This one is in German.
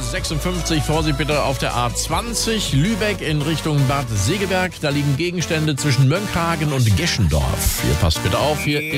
56. Vorsicht bitte auf der A20 Lübeck in Richtung Bad Segeberg. Da liegen Gegenstände zwischen Mönckehagen und Geschendorf. Hier passt bitte auf, hier